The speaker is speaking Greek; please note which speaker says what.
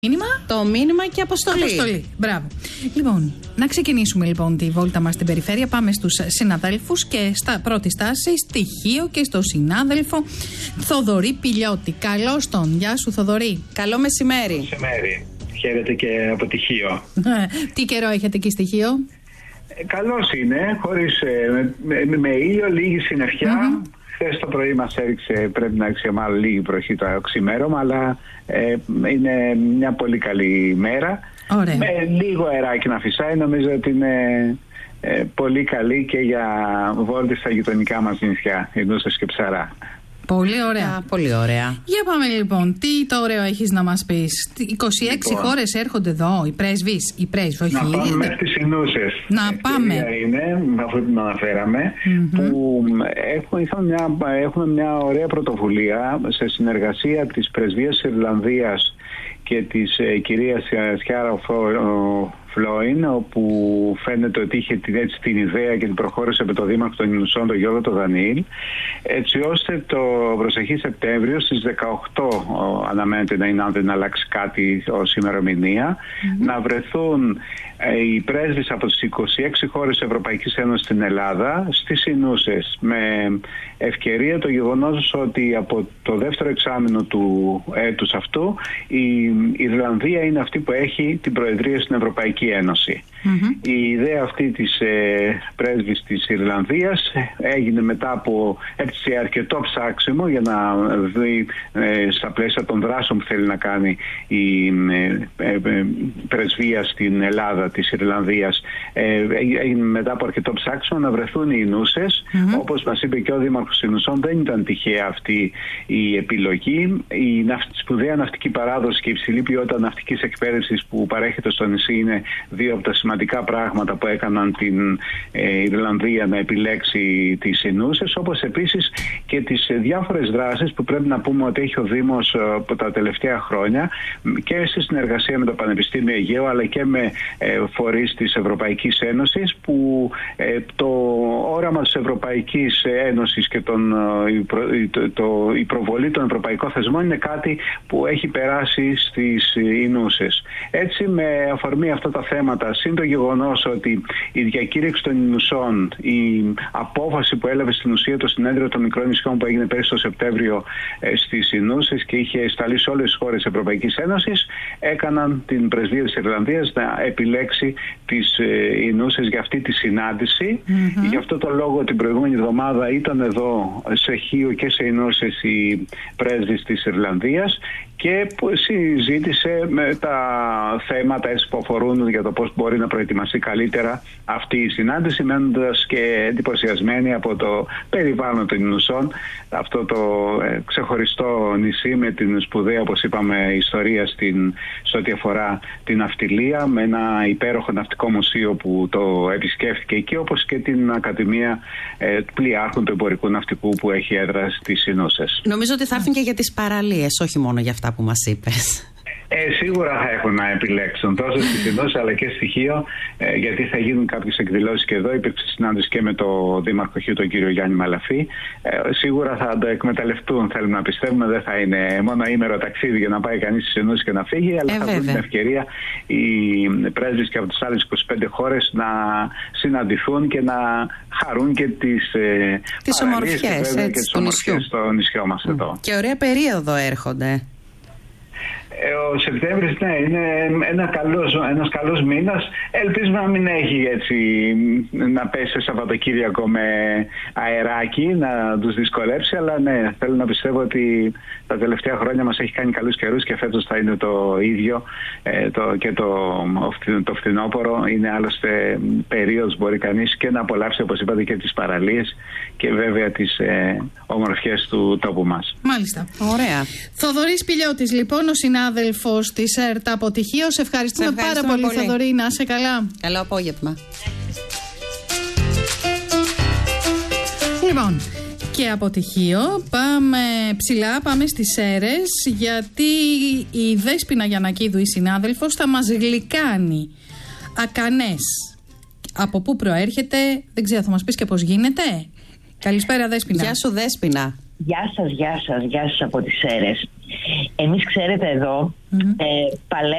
Speaker 1: Μήνυμα.
Speaker 2: Το μήνυμα και αποστολή.
Speaker 1: Μπράβο. Λοιπόν, να ξεκινήσουμε λοιπόν τη βόλτα μας στην περιφέρεια. Πάμε στους συναδέλφους και στα πρώτη στάση στοιχείο και στο συνάδελφο Θοδωρή Πηλιώτη. Καλώς τον. Γεια σου, Θοδωρή.
Speaker 2: Καλό μεσημέρι.
Speaker 3: Μεσημέρι. Χαίρετε και από τυχείο.
Speaker 1: Τι καιρό έχετε εκεί στοιχείο?
Speaker 3: Καλώς είναι, χωρίς με ήλιο, λίγη συννεφιά. Χθες το πρωί μας έριξε, πρέπει να ρίξει μάλλον λίγη βροχή το ξημέρωμα, αλλά είναι μια πολύ καλή μέρα.
Speaker 1: Ωραία.
Speaker 3: Με λίγο αεράκι να φυσάει, νομίζω ότι είναι πολύ καλή και για βόλτες στα γειτονικά μας νησιά, Ινούσες και Ψαρά.
Speaker 1: Πολύ ωραία.
Speaker 2: Πολύ ωραία.
Speaker 1: Για πάμε λοιπόν. Τι το ωραίο έχεις να μας πεις? 26 χώρες έρχονται εδώ, οι πρέσβεις, όχι
Speaker 3: να
Speaker 1: οι
Speaker 3: πάμε μέχρι τις Ινούσες.
Speaker 1: Να πάμε.
Speaker 3: Είναι, αφού την αναφέραμε, που έχουμε μια ωραία πρωτοβουλία σε συνεργασία της Πρεσβείας Ιρλανδίας και της κυρίας Σιάρα Φλόιν, όπου φαίνεται ότι είχε την ιδέα και την προχώρησε με το Δήμαρχο των Ινουσών, τον Γιώργο τον Δανίλ, έτσι ώστε το προσεχή Σεπτέμβριο στις 18 αναμένεται να είναι, αν δεν αλλάξει κάτι ως ημερομηνία, να βρεθούν οι πρέσβεις από τις 26 χώρες Ευρωπαϊκής Ένωσης στην Ελλάδα στις Ινούσες, με ευκαιρία το γεγονός ότι από το δεύτερο εξάμηνο του έτους αυτού η Ιρλανδία είναι αυτή που έχει την προεδρία στην Ευρωπαϊκή Ένωση. Η ιδέα αυτή της πρέσβης της Ιρλανδίας έγινε μετά από έτσι αρκετό ψάξιμο για να δει στα πλαίσια των δράσεων που θέλει να κάνει η πρεσβεία στην Ελλάδα της Ιρλανδίας. Έγινε μετά από αρκετό ψάξιμο να βρεθούν οι Ινούσες. Όπως μας είπε και ο Δήμαρχος Ινουσών, δεν ήταν τυχαία αυτή η επιλογή. Η σπουδαία ναυτική παράδοση και η υψηλή ποιότητα ναυτικής εκπαίδευσης που παρέχεται στο νησί είναι δύο από τα σημαντικά πράγματα που έκαναν την Ιρλανδία να επιλέξει τις Ινούσες, όπως επίσης και τις διάφορες δράσεις που πρέπει να πούμε ότι έχει ο Δήμος από τα τελευταία χρόνια και σε συνεργασία με το Πανεπιστήμιο Αιγαίου αλλά και με φορείς της Ευρωπαϊκής Ένωσης, που το όραμα της Ευρωπαϊκής Ένωσης και η προβολή των ευρωπαϊκών θεσμών είναι κάτι που έχει περάσει στις Ινούσες. Έτσι, με αφορμή αυτά τα θέματα, συν το γεγονός ότι η διακήρυξη των Ινουσών, η απόφαση που έλαβε στην ουσία το συνέδριο των μικρών νησιών που έγινε πέρυσι το Σεπτέμβριο στις Ινούσες και είχε σταλεί σε όλες τις χώρες της Ευρωπαϊκής Ένωσης, έκαναν την πρεσβεία της Ιρλανδίας να επιλέξει τις Ινούσες για αυτή τη συνάντηση. Γι' αυτό το λόγο την προηγούμενη εβδομάδα ήταν εδώ σε Χίο και σε Ινούσες η πρέσβης της Ιρλανδίας και συζήτησε με τα θέματα που αφορούν για το πώς μπορεί να προετοιμαστεί καλύτερα αυτή η συνάντηση, μένοντας και εντυπωσιασμένη από το περιβάλλον των Ινουσών, αυτό το ξεχωριστό νησί με την σπουδαία, όπως είπαμε, ιστορία σε ό,τι αφορά την ναυτιλία, με ένα υπέροχο ναυτικό μουσείο που το επισκέφθηκε εκεί, όπως και την Ακαδημία Πλοιάρχων του Εμπορικού Ναυτικού που έχει έδρα στις Ινούσες.
Speaker 2: Νομίζω ότι θα έρθουν και για τις παραλίες, όχι μόνο για αυτά που μας είπες.
Speaker 3: Σίγουρα θα έχουν να επιλέξουν τόσο στις Ινούσες αλλά και στοιχείο, γιατί θα γίνουν κάποιες εκδηλώσεις και εδώ. Υπήρξε συνάντηση και με το Δήμαρχο Χίου, τον κύριο Γιάννη Μαλαφή. Σίγουρα θα το εκμεταλλευτούν, θέλουμε να πιστεύουμε. Δεν θα είναι μόνο ήμερο ταξίδι για να πάει κανείς στις Ινούσες και να φύγει, αλλά θα βρουν την ευκαιρία οι πρέσβεις και από τις άλλες 25 χώρες να συναντηθούν και να χαρούν και τις
Speaker 2: ομορφιές
Speaker 3: στο νησιό μας εδώ.
Speaker 2: Και ωραία περίοδο έρχονται.
Speaker 3: Ο Σεπτέμβρης, ναι, είναι ένας καλός μήνας. Ελπίζουμε να μην έχει έτσι, να πέσει Σαββατοκύριακο με αεράκι, να τους δυσκολέψει, αλλά ναι, θέλω να πιστεύω ότι τα τελευταία χρόνια μας έχει κάνει καλούς καιρούς και φέτος θα είναι το ίδιο και το φθινόπωρο. Είναι άλλωστε περίοδος μπορεί κανείς και να απολαύσει, όπως είπατε, και τις παραλίες και βέβαια τις ομορφιές του τόπου μας.
Speaker 1: Μάλιστα.
Speaker 2: Ωραία.
Speaker 1: Θοδωρής Πηλιώτης, λοιπόν, ο συνάδελφος της ΕΡΤ από Τυχείο. Σε ευχαριστούμε πάρα πολύ, Θοδωρή. Να είσαι καλά.
Speaker 2: Καλό απόγευμα.
Speaker 1: Λοιπόν, και από Τυχείο πάμε ψηλά, πάμε στις Σέρρες, γιατί η Δέσποινα Γιαννακίδου, η συνάδελφος, θα μας γλυκάνει ακανές. Από πού προέρχεται, δεν ξέρω, θα μας πεις και πώς γίνεται. Καλησπέρα, Δέσποινα.
Speaker 2: Γεια σου, Δέσποινα.
Speaker 4: Γεια σας από τις Σέρρες. Εμείς, ξέρετε, εδώ παλεύουμε